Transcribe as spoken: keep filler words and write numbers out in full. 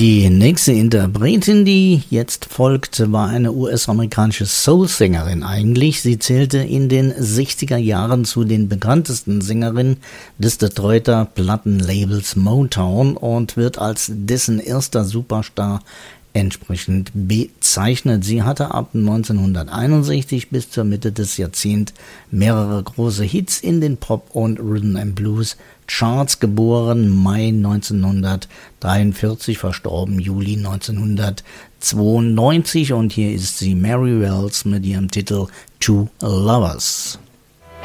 Die nächste Interpretin, die jetzt folgt, war eine U S-amerikanische Soul-Sängerin eigentlich. Sie zählte in den sechziger Jahren zu den bekanntesten Sängerinnen des Detroiter Plattenlabels Motown und wird als dessen erster Superstar entsprechend bezeichnet. Sie hatte ab neunzehnhunderteinundsechzig bis zur Mitte des Jahrzehnts mehrere große Hits in den Pop- und Rhythm and Blues Charts, geboren Mai neunzehnhundertdreiundvierzig, verstorben Juli neunzehnhundertzweiundneunzig, und hier ist sie, Mary Wells, mit ihrem Titel Two Lovers.